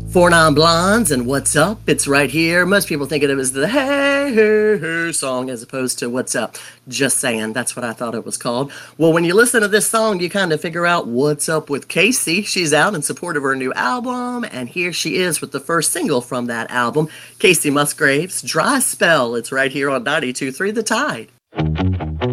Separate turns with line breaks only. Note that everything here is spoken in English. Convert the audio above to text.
Four Non Blondes and What's Up? It's right here. Most people think of it as the Hey, hey, hey song as opposed to What's Up? Just saying. That's what I thought it was called. Well, when you listen to this song, you kind of figure out what's up with Casey. She's out in support of her new album, and here she is with the first single from that album, Kacey Musgraves, Dry Spell. It's right here on 92.3 The Tide.